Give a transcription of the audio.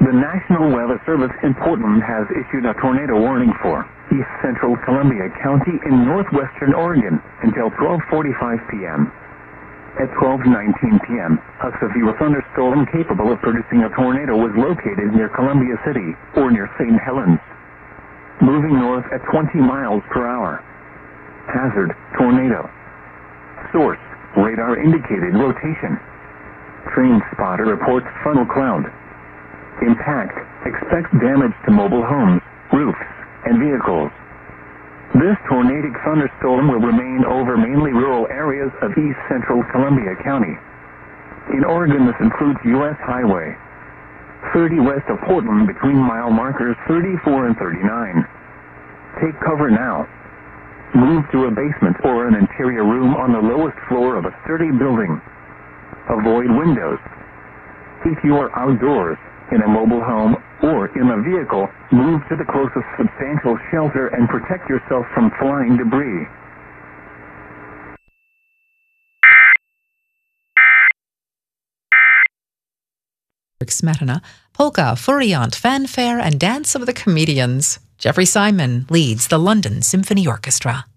The National Weather Service in Portland has issued a tornado warning for east central Columbia County in northwestern Oregon until 12:45 p.m. At 12:19 p.m., a severe thunderstorm capable of producing a tornado was located near Columbia City or near St. Helens, moving north at 20 miles per hour. Hazard, tornado. Source, radar indicated rotation. Train spotter reports funnel cloud. Impact, expects damage to mobile homes, roofs, and vehicles. This tornadic thunderstorm will remain over mainly rural areas of east central Columbia County. In Oregon, this includes U.S. Highway 30 west of Portland between mile markers 34 and 39. Take cover now. Move to a basement or an interior room on the lowest floor of a sturdy building. Avoid windows. If you are outdoors, in a mobile home, or in a vehicle, move to the closest substantial shelter and protect yourself from flying debris. Smetana, polka, furiant, fanfare, and dance of the comedians. Jeffrey Simon leads the London Symphony Orchestra.